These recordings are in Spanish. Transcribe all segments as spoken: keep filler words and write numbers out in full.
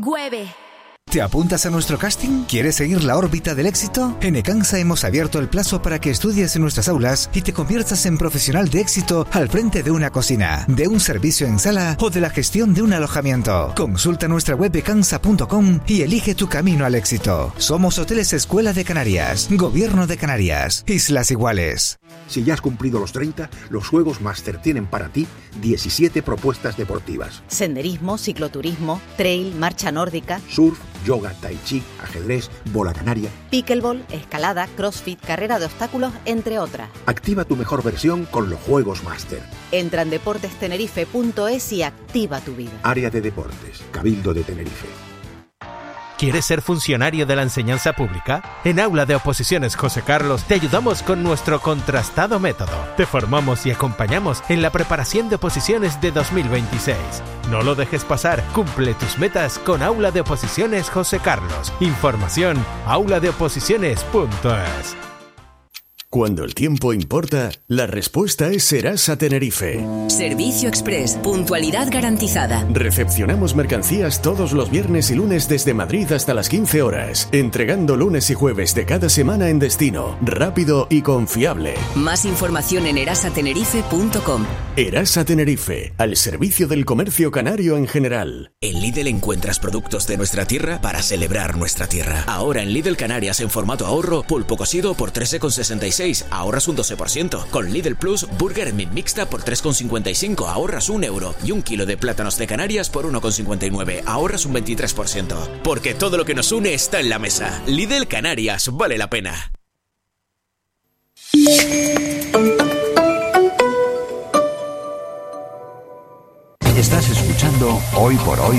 Güeve. ¿Te apuntas a nuestro casting? ¿Quieres seguir la órbita del éxito? En Ecansa hemos abierto el plazo para que estudies en nuestras aulas y te conviertas en profesional de éxito al frente de una cocina, de un servicio en sala o de la gestión de un alojamiento. Consulta nuestra web ecansa punto com y elige tu camino al éxito. Somos Hoteles Escuela de Canarias, Gobierno de Canarias, Islas Iguales. Si ya has cumplido los treinta, los Juegos Máster tienen para ti diecisiete propuestas deportivas. Senderismo, cicloturismo, trail, marcha nórdica, surf, yoga, tai chi, ajedrez, bola canaria, pickleball, escalada, crossfit, carrera de obstáculos, entre otras. Activa tu mejor versión con los Juegos Máster. Entra en deportes tenerife punto es y activa tu vida. Área de Deportes, Cabildo de Tenerife. ¿Quieres ser funcionario de la enseñanza pública? En Aula de Oposiciones José Carlos te ayudamos con nuestro contrastado método. Te formamos y acompañamos en la preparación de oposiciones de dos mil veintiséis. No lo dejes pasar, cumple tus metas con Aula de Oposiciones José Carlos. Información aula de oposiciones punto es. Cuando el tiempo importa, la respuesta es Serasa Tenerife. Servicio Express, puntualidad garantizada. Recepcionamos mercancías todos los viernes y lunes desde Madrid hasta las quince horas, entregando lunes y jueves de cada semana en destino, rápido y confiable. Más información en erasa tenerife punto com. Erasa Tenerife, al servicio del comercio canario en general. En Lidl encuentras productos de nuestra tierra para celebrar nuestra tierra. Ahora en Lidl Canarias en formato ahorro, pulpo cocido por trece con sesenta y seis, ahorras un doce por ciento. Con Lidl Plus, burger meat mixta por tres con cincuenta y cinco, ahorras un euro. Y un kilo de plátanos de Canarias por uno con cincuenta y nueve, ahorras un veintitrés por ciento. Porque todo lo que nos une está en la mesa. Lidl Canarias, vale la pena. Estás escuchando Hoy por Hoy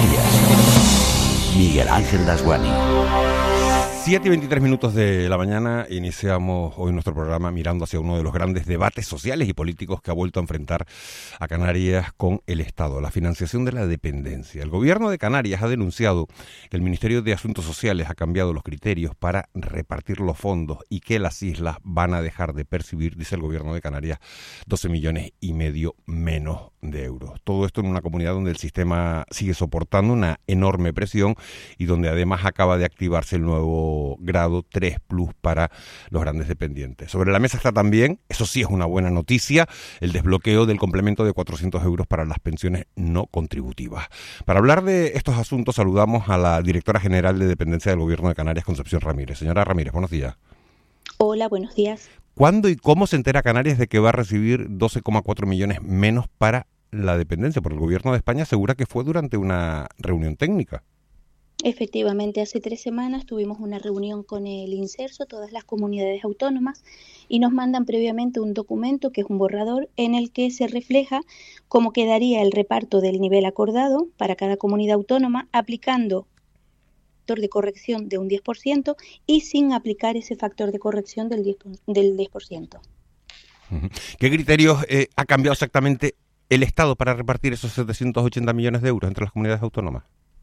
Canarias. Miguel Ángel Dasguani. siete y veintitrés minutos de la mañana, iniciamos hoy nuestro programa mirando hacia uno de los grandes debates sociales y políticos que ha vuelto a enfrentar a Canarias con el Estado, la financiación de la dependencia. El gobierno de Canarias ha denunciado que el Ministerio de Asuntos Sociales ha cambiado los criterios para repartir los fondos y que las islas van a dejar de percibir, dice el gobierno de Canarias, doce millones y medio menos de euros. Todo esto en una comunidad donde el sistema sigue soportando una enorme presión y donde además acaba de activarse el nuevo grado tres plus para los grandes dependientes. Sobre la mesa está también, eso sí es una buena noticia, el desbloqueo del complemento de cuatrocientos euros para las pensiones no contributivas. Para hablar de estos asuntos saludamos a la directora general de Dependencia del Gobierno de Canarias, Concepción Ramírez. Señora Ramírez, buenos días. Hola, buenos días. ¿Cuándo y cómo se entera Canarias de que va a recibir doce coma cuatro millones menos para la dependencia? Porque el Gobierno de España asegura que fue durante una reunión técnica. Efectivamente, hace tres semanas tuvimos una reunión con el INSERSO, todas las comunidades autónomas, y nos mandan previamente un documento que es un borrador en el que se refleja cómo quedaría el reparto del nivel acordado para cada comunidad autónoma, aplicando factor de corrección de un diez por ciento y sin aplicar ese factor de corrección del diez por ciento. Del diez por ciento. ¿Qué criterios eh, ha cambiado exactamente el Estado para repartir esos setecientos ochenta millones de euros entre las comunidades autónomas?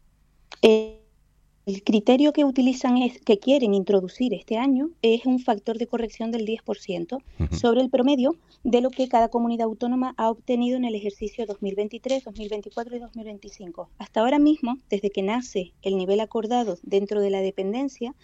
Eh, El criterio que utilizan es que quieren introducir este año es un factor de corrección del diez por ciento uh-huh. sobre el promedio de lo que cada comunidad autónoma ha obtenido en el ejercicio dos mil veintitrés, dos mil veinticuatro y dos mil veinticinco. Hasta ahora mismo, desde que nace el nivel acordado dentro de la dependencia,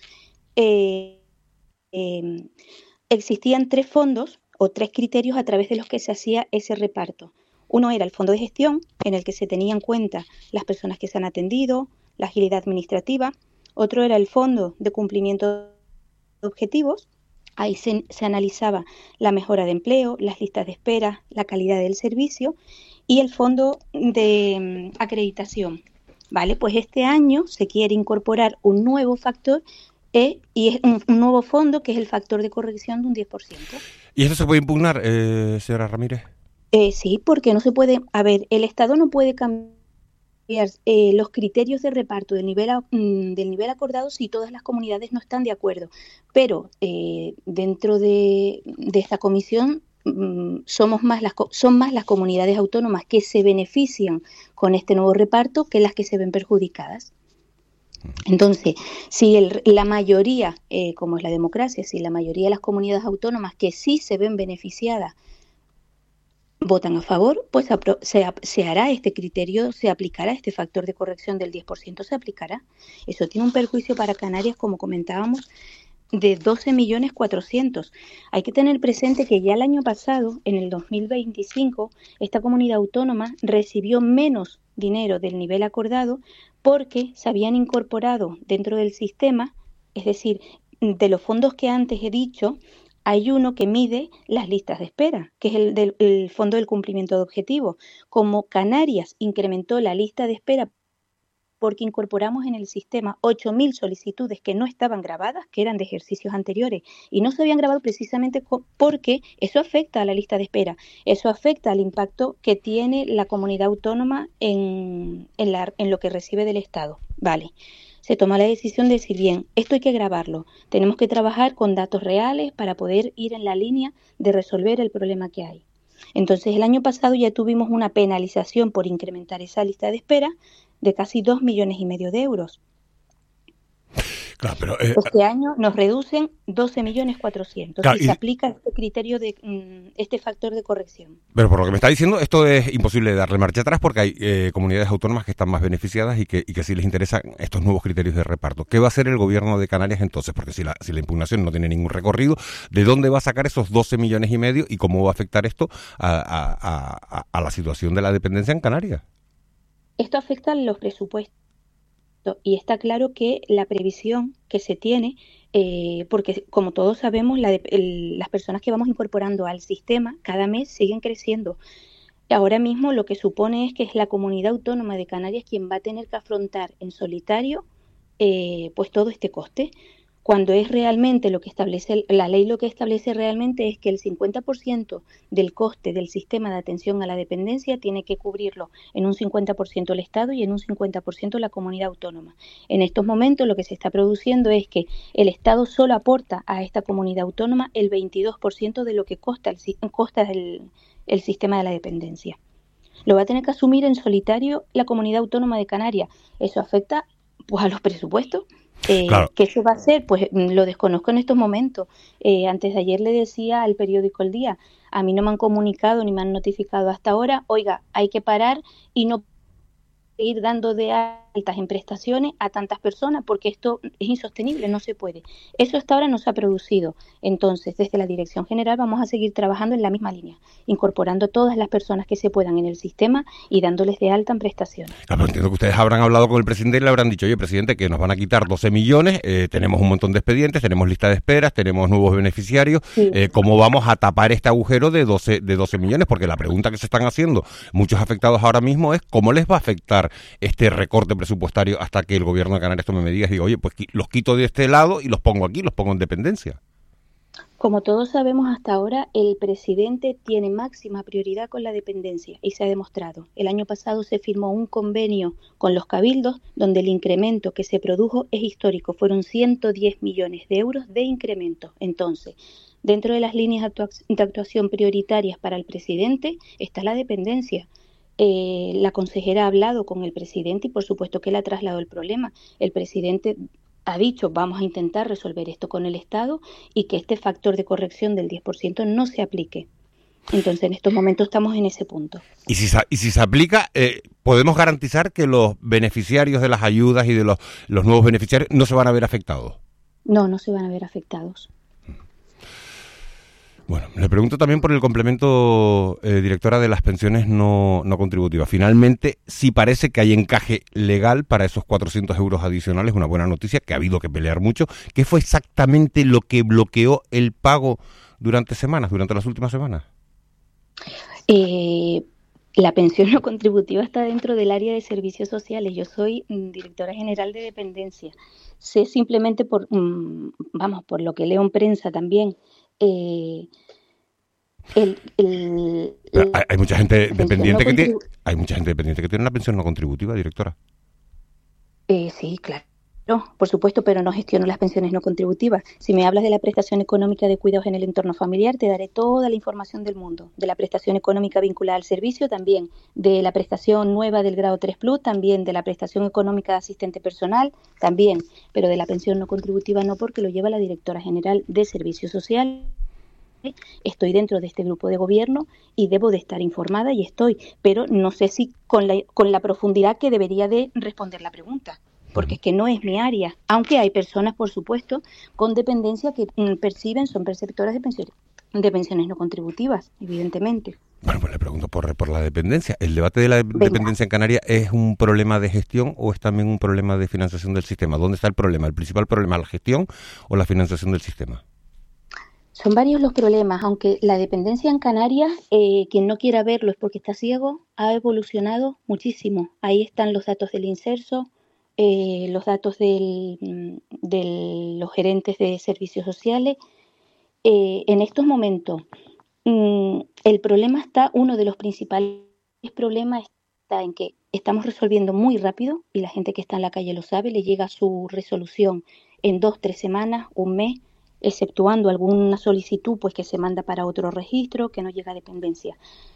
eh, eh, existían tres fondos o tres criterios a través de los que se hacía ese reparto. Uno era el fondo de gestión, en el que se tenían en cuenta las personas que se han atendido, la agilidad administrativa. Otro era el fondo de cumplimiento de objetivos. Ahí se, se analizaba la mejora de empleo, las listas de espera, la calidad del servicio y el fondo de um, acreditación. Vale, pues este año se quiere incorporar un nuevo factor eh, y es un, un nuevo fondo que es el factor de corrección de un diez por ciento. ¿Y eso se puede impugnar, eh, señora Ramírez? Eh, sí, porque no se puede. A ver, el Estado no puede cambiar Eh, los criterios de reparto del nivel, a, mm, del nivel acordado si todas las comunidades no están de acuerdo. Pero eh, dentro de, de esta comisión mm, somos más las, son más las comunidades autónomas que se benefician con este nuevo reparto que las que se ven perjudicadas. Entonces, si el, la mayoría, eh, como es la democracia, si la mayoría de las comunidades autónomas que sí se ven beneficiadas votan a favor, pues apro- se, ap- se hará este criterio, se aplicará este factor de corrección del diez por ciento, se aplicará. Eso tiene un perjuicio para Canarias, como comentábamos, de doce millones cuatrocientos. Hay que tener presente que ya el año pasado, en el dos mil veinticinco, esta comunidad autónoma recibió menos dinero del nivel acordado porque se habían incorporado dentro del sistema, es decir, de los fondos que antes he dicho, hay uno que mide las listas de espera, que es el del el Fondo del Cumplimiento de Objetivos. Como Canarias incrementó la lista de espera porque incorporamos en el sistema ocho mil solicitudes que no estaban grabadas, que eran de ejercicios anteriores, y no se habían grabado precisamente porque eso afecta a la lista de espera, eso afecta al impacto que tiene la comunidad autónoma en, en, la, en lo que recibe del Estado. Vale, se toma la decisión de decir, bien, esto hay que grabarlo, tenemos que trabajar con datos reales para poder ir en la línea de resolver el problema que hay. Entonces, el año pasado ya tuvimos una penalización por incrementar esa lista de espera de casi dos millones y medio de euros. Claro, pero, eh, este año nos reducen doce millones cuatrocientos claro, y, y se aplica este criterio de mm, este factor de corrección. Pero por lo que me está diciendo, esto es imposible darle marcha atrás porque hay eh, comunidades autónomas que están más beneficiadas y que, y que sí les interesan estos nuevos criterios de reparto. ¿Qué va a hacer el gobierno de Canarias entonces? Porque si la, si la impugnación no tiene ningún recorrido, ¿de dónde va a sacar esos doce millones y medio y cómo va a afectar esto a, a, a, a la situación de la dependencia en Canarias? Esto afecta a los presupuestos y está claro que la previsión que se tiene, eh, porque como todos sabemos, la de, el, las personas que vamos incorporando al sistema cada mes siguen creciendo. Ahora mismo lo que supone es que es la comunidad autónoma de Canarias quien va a tener que afrontar en solitario eh, pues todo este coste, cuando es realmente lo que establece, la ley lo que establece realmente es que el cincuenta por ciento del coste del sistema de atención a la dependencia tiene que cubrirlo en un cincuenta por ciento el Estado y en un cincuenta por ciento la comunidad autónoma. En estos momentos lo que se está produciendo es que el Estado solo aporta a esta comunidad autónoma el veintidós por ciento de lo que costa el, costa el, el sistema de la dependencia. Lo va a tener que asumir en solitario la comunidad autónoma de Canarias. Eso afecta pues a los presupuestos. Eh, claro. ¿Qué se va a hacer? Pues lo desconozco en estos momentos. Eh, antes de ayer le decía al periódico El Día, a mí no me han comunicado ni me han notificado hasta ahora, oiga, hay que parar y no ir dando de altas en prestaciones a tantas personas porque esto es insostenible, no se puede. Eso hasta ahora no se ha producido. Entonces, desde la Dirección General vamos a seguir trabajando en la misma línea, incorporando todas las personas que se puedan en el sistema y dándoles de alta en prestaciones. Claro, entiendo que ustedes habrán hablado con el presidente y le habrán dicho, oye, presidente, que nos van a quitar doce millones, eh, tenemos un montón de expedientes, tenemos lista de esperas, tenemos nuevos beneficiarios, sí. eh, ¿cómo vamos a tapar este agujero de doce, de doce millones? Porque la pregunta que se están haciendo muchos afectados ahora mismo es ¿cómo les va a afectar este recorte presupuestario hasta que el gobierno de Canarias tome medidas y diga, oye, pues los quito de este lado y los pongo aquí, los pongo en dependencia? Como todos sabemos hasta ahora, el presidente tiene máxima prioridad con la dependencia y se ha demostrado. El año pasado se firmó un convenio con los cabildos donde el incremento que se produjo es histórico. Fueron ciento diez millones de euros de incremento. Entonces, dentro de las líneas de actuación prioritarias para el presidente está la dependencia. Eh, la consejera ha hablado con el presidente y por supuesto que le ha trasladado el problema. El presidente ha dicho vamos a intentar resolver esto con el Estado y que este factor de corrección del diez por ciento no se aplique. Entonces en estos momentos estamos en ese punto. Y si, y si se aplica, eh, ¿podemos garantizar que los beneficiarios de las ayudas y de los, los nuevos beneficiarios no se van a ver afectados? No, no se van a ver afectados. Bueno, le pregunto también por el complemento, eh, directora, de las pensiones no, no contributivas. Finalmente, sí parece que hay encaje legal para esos cuatrocientos euros adicionales, una buena noticia, que ha habido que pelear mucho. ¿Qué fue exactamente lo que bloqueó el pago durante semanas, durante las últimas semanas? Eh, la pensión no contributiva está dentro del área de servicios sociales. Yo soy mm, directora general de dependencia. Sé simplemente por, mm, vamos, por lo que leo en prensa también, Eh, el, el, el, hay, hay mucha gente dependiente no que tiene hay mucha gente dependiente que tiene una pensión no contributiva, directora. Eh, sí, claro, por supuesto, pero no gestiono las pensiones no contributivas. Si me hablas de la prestación económica de cuidados en el entorno familiar, te daré toda la información del mundo. De la prestación económica vinculada al servicio, también. De la prestación nueva del grado tres plus, también. De la prestación económica de asistente personal, también. Pero de la pensión no contributiva no, porque lo lleva la directora general de Servicios Sociales estoy dentro de este grupo de gobierno y debo de estar informada y estoy, pero no sé si con la, con la profundidad que debería de responder la pregunta, porque es que no es mi área, aunque hay personas, por supuesto, con dependencia que mm, perciben, son perceptoras de pensiones, de pensiones no contributivas, evidentemente. Bueno, pues le pregunto por, por la dependencia. ¿El debate de la Venga. dependencia en Canarias es un problema de gestión o es también un problema de financiación del sistema? ¿Dónde está el problema? ¿El principal problema, la gestión o la financiación del sistema? Son varios los problemas, aunque la dependencia en Canarias, eh, quien no quiera verlo es porque está ciego, ha evolucionado muchísimo. Ahí están los datos del inserso, eh, los datos del, de los gerentes de servicios sociales. Eh, en estos momentos, mm, el problema está, uno de los principales problemas está en que estamos resolviendo muy rápido, y la gente que está en la calle lo sabe, le llega su resolución en dos, tres semanas, un mes, exceptuando alguna solicitud pues que se manda para otro registro, que no llega a dependencia.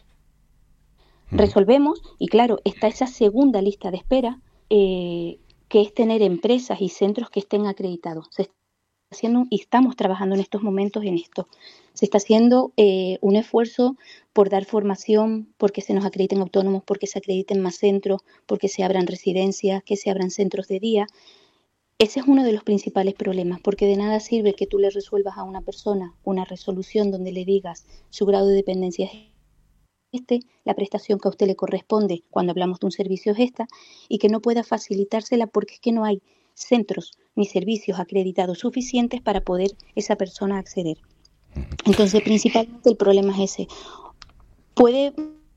Resolvemos, y claro, está esa segunda lista de espera, eh, que es tener empresas y centros que estén acreditados. Se está haciendo, y estamos trabajando en estos momentos en esto. Se está haciendo eh, un esfuerzo por dar formación, porque se nos acrediten autónomos, porque se acrediten más centros, porque se abran residencias, que se abran centros de día. Ese es uno de los principales problemas, porque de nada sirve que tú le resuelvas a una persona una resolución donde le digas su grado de dependencia es este, la prestación que a usted le corresponde cuando hablamos de un servicio es esta, y que no pueda facilitársela porque es que no hay centros ni servicios acreditados suficientes para poder esa persona acceder. Entonces, principalmente el problema es ese. Puede,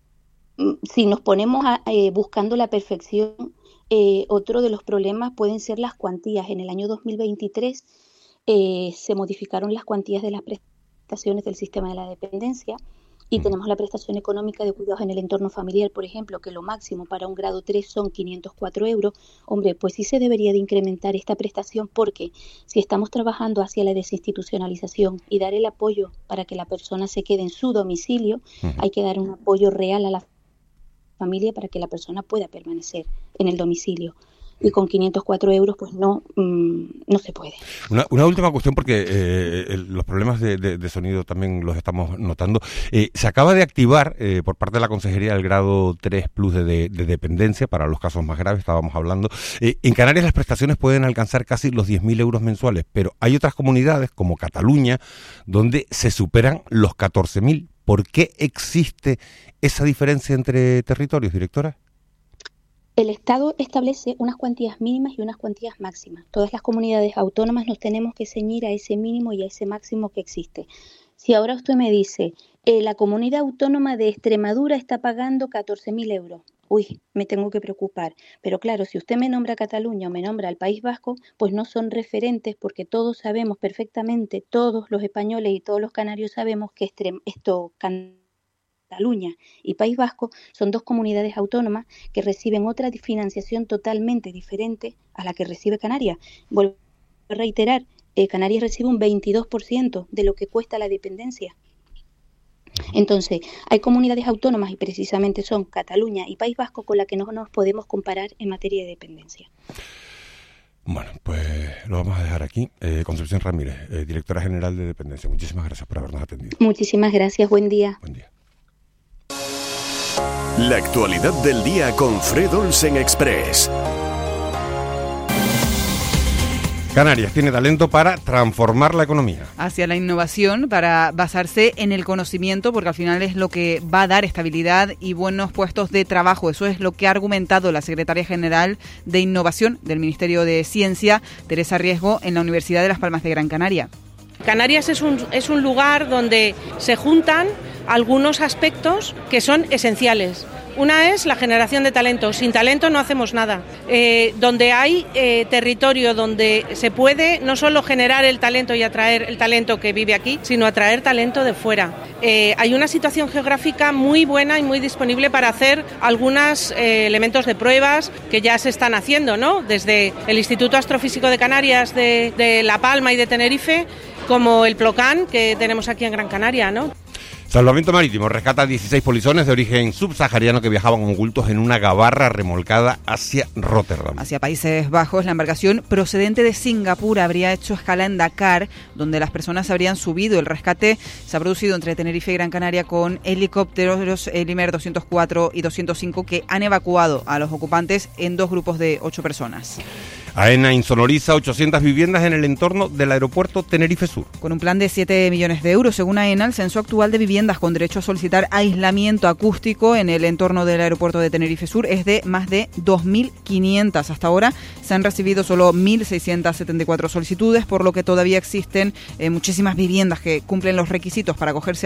si nos ponemos a, eh, buscando la perfección, Eh, otro de los problemas pueden ser las cuantías. En el año dos mil veintitrés eh, se modificaron las cuantías de las prestaciones del sistema de la dependencia y tenemos la prestación económica de cuidados en el entorno familiar, por ejemplo, que lo máximo para un grado tres son quinientos cuatro euros. Hombre, pues sí se debería de incrementar esta prestación, porque si estamos trabajando hacia la desinstitucionalización y dar el apoyo para que la persona se quede en su domicilio, uh-huh. hay que dar un apoyo real a la familia para que la persona pueda permanecer en el domicilio. Y con quinientos cuatro euros pues no mmm, no se puede. Una, una última cuestión, porque eh, el, los problemas de, de, de sonido también los estamos notando. Eh, se acaba de activar eh, por parte de la Consejería el grado tres plus de, de, de dependencia para los casos más graves, estábamos hablando. Eh, en Canarias las prestaciones pueden alcanzar casi los diez mil euros mensuales, pero hay otras comunidades como Cataluña donde se superan los catorce mil. ¿Por qué existe esa diferencia entre territorios, directora? El Estado establece unas cuantías mínimas y unas cuantías máximas. Todas las comunidades autónomas nos tenemos que ceñir a ese mínimo y a ese máximo que existe. Si ahora usted me dice, eh, la comunidad autónoma de Extremadura está pagando catorce mil euros, uy, me tengo que preocupar. Pero claro, si usted me nombra Cataluña o me nombra el País Vasco, pues no son referentes, porque todos sabemos perfectamente, todos los españoles y todos los canarios sabemos que extrem- esto... Can- Cataluña y País Vasco son dos comunidades autónomas que reciben otra financiación totalmente diferente a la que recibe Canarias. Vuelvo a reiterar, eh, Canarias recibe un veintidós por ciento de lo que cuesta la dependencia. Entonces, hay comunidades autónomas, y precisamente son Cataluña y País Vasco, con las que no nos podemos comparar en materia de dependencia. Bueno, pues lo vamos a dejar aquí. Eh, Concepción Ramírez, eh, directora general de Dependencia, muchísimas gracias por habernos atendido. Muchísimas gracias, buen día. Buen día. La actualidad del día con Fred Olsen Express. Canarias tiene talento para transformar la economía. Hacia la innovación, para basarse en el conocimiento, porque al final es lo que va a dar estabilidad y buenos puestos de trabajo. Eso es lo que ha argumentado la secretaria general de Innovación del Ministerio de Ciencia, Teresa Riesgo, en la Universidad de Las Palmas de Gran Canaria. Canarias es un, es un lugar donde se juntan algunos aspectos que son esenciales. Una es la generación de talento. Sin talento no hacemos nada. Eh, donde hay eh, territorio donde se puede no solo generar el talento y atraer el talento que vive aquí, sino atraer talento de fuera. Eh, hay una situación geográfica muy buena y muy disponible para hacer algunos eh, elementos de pruebas que ya se están haciendo, ¿no? Desde el Instituto Astrofísico de Canarias de, de La Palma y de Tenerife, como el Plocan que tenemos aquí en Gran Canaria, ¿no? Salvamento Marítimo rescata a dieciséis polizones de origen subsahariano que viajaban ocultos en una gabarra remolcada hacia Rotterdam. Hacia Países Bajos, la embarcación procedente de Singapur habría hecho escala en Dakar, donde las personas habrían subido. El rescate se ha producido entre Tenerife y Gran Canaria con helicópteros Elimer doscientos cuatro y doscientos cinco que han evacuado a los ocupantes en dos grupos de ocho personas. AENA insonoriza ochocientas viviendas en el entorno del aeropuerto Tenerife Sur. Con un plan de siete millones de euros, según AENA, el censo actual de viviendas con derecho a solicitar aislamiento acústico en el entorno del aeropuerto de Tenerife Sur es de más de dos mil quinientas. Hasta ahora se han recibido solo mil seiscientas setenta y cuatro solicitudes, por lo que todavía existen eh, muchísimas viviendas que cumplen los requisitos para acogerse